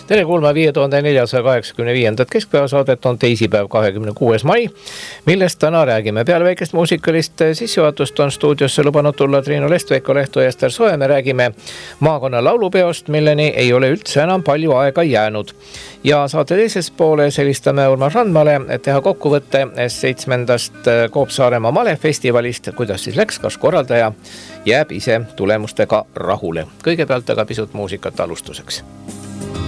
Tere kuulma 5485. keskpäevasaadet on teisipäev 26. mai, millest täna räägime. Peale väikest muusikalist sissejuhatust on stuudiosse lubanud tulla Triinu Lest, Veiko Lehto ja Ester Soe. Me räägime maakonna laulupeost, milleni ei ole üldse enam palju aega jäänud. Ja saate teises poole selistame Urmas Randmale, et teha kokkuvõtte 7. Koop-Saaremaa malefestivalist. Kuidas siis läks, kas korraldaja jääb ise tulemustega rahule. Kõigepealt aga pisut muusikat alustuseks.